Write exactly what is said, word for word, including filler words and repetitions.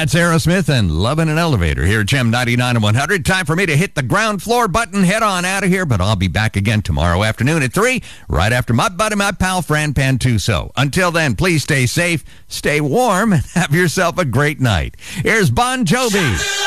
That's Aerosmith and Love in an Elevator here at Gem ninety-nine and one hundred. Time for me to hit the ground floor button, head on out of here, but I'll be back again tomorrow afternoon at three, right after my buddy, my pal, Fran Pantuso. Until then, please stay safe, stay warm, and have yourself a great night. Here's Bon Jovi.